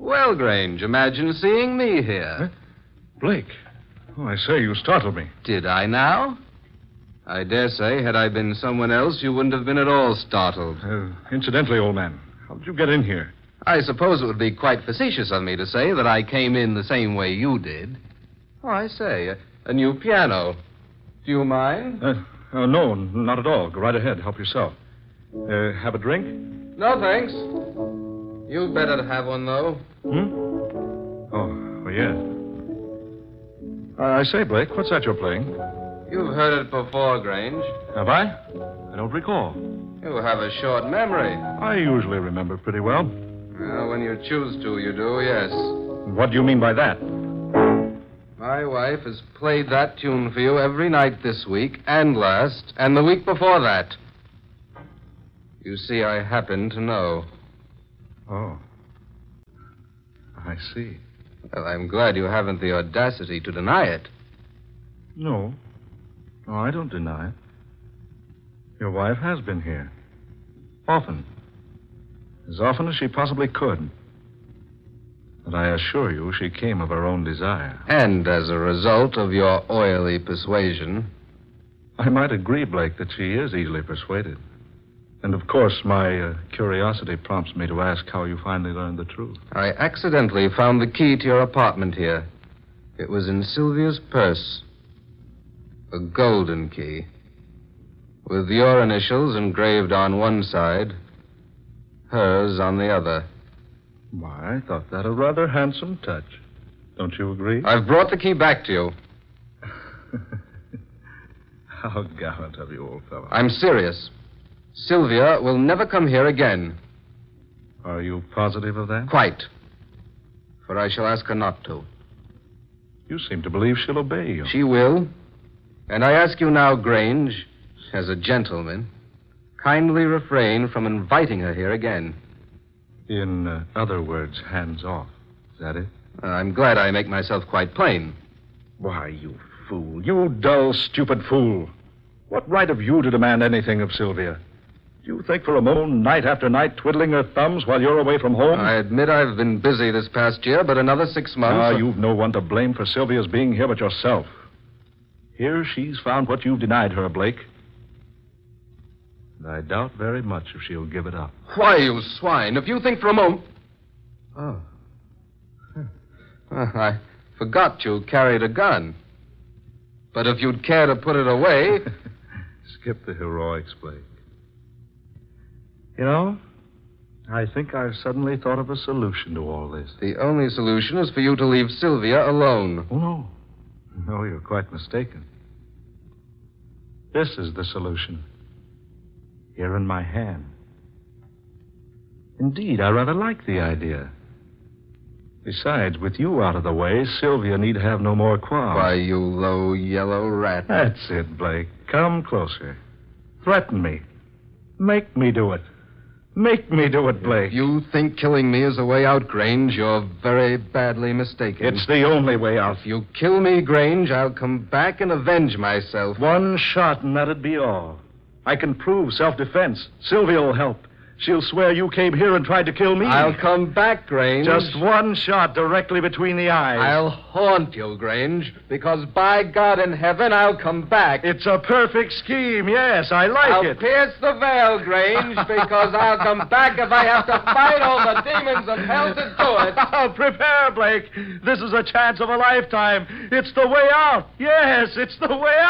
Well, Grange, imagine seeing me here. Blake. Oh, I say, you startled me. Did I now? I dare say, had I been someone else, you wouldn't have been at all startled. Incidentally, old man, how did you get in here? I suppose it would be quite facetious of me to say that I came in the same way you did. Oh, I say, a new piano. Do you mind? No, not at all. Go right ahead. Help yourself. Have a drink? No, thanks. You'd better have one, though. Oh, yes. I say, Blake, what's that you're playing? You've heard it before, Grange. Have I? I don't recall. You have a short memory. I usually remember pretty well. Well, when you choose to, you do, yes. What do you mean by that? My wife has played that tune for you every night this week, and last, and the week before that. You see, I happen to know. Oh. I see. Well, I'm glad you haven't the audacity to deny it. No, I don't deny it. Your wife has been here. Often. As often as she possibly could. But I assure you she came of her own desire. And as a result of your oily persuasion. I might agree, Blake, that she is easily persuaded. And, of course, my curiosity prompts me to ask how you finally learned the truth. I accidentally found the key to your apartment here. It was in Sylvia's purse. A golden key. With your initials engraved on one side, hers on the other. Why, I thought that a rather handsome touch. Don't you agree? I've brought the key back to you. How gallant of you, old fellow. I'm serious. Sylvia will never come here again. Are you positive of that? Quite. For I shall ask her not to. You seem to believe she'll obey you. She will. And I ask you now, Grange, as a gentleman, kindly refrain from inviting her here again. In other words, hands off. Is that it? I'm glad I make myself quite plain. Why, you fool. You dull, stupid fool. What right have you to demand anything of Sylvia? Do you think for a moment, night after night, twiddling her thumbs while you're away from home? I admit I've been busy this past year, but another 6 months... You've no one to blame for Sylvia's being here but yourself. Here she's found what you've denied her, Blake. And I doubt very much if she'll give it up. Why, you swine, if you think for a moment... Oh. I forgot you carried a gun. But if you'd care to put it away... Skip the heroics, Blake. You know, I think I've suddenly thought of a solution to all this. The only solution is for you to leave Sylvia alone. Oh, no. No, you're quite mistaken. This is the solution. Here in my hand. Indeed, I rather like the idea. Besides, with you out of the way, Sylvia need have no more qualms. Why, you low yellow rat. That's it, Blake. Come closer. Threaten me. Make me do it. Make me do it, Blake. If you think killing me is the way out, Grange, you're very badly mistaken. It's the only way out. If you kill me, Grange, I'll come back and avenge myself. One shot, and that'd be all. I can prove self-defense. Sylvia will help. She'll swear you came here and tried to kill me. I'll come back, Grange. Just one shot directly between the eyes. I'll haunt you, Grange, because by God in heaven, I'll come back. It's a perfect scheme, yes. I like it. I'll pierce the veil, Grange, because I'll come back if I have to fight all the demons of hell to do it. Prepare, Blake. This is a chance of a lifetime. It's the way out. Yes, it's the way out.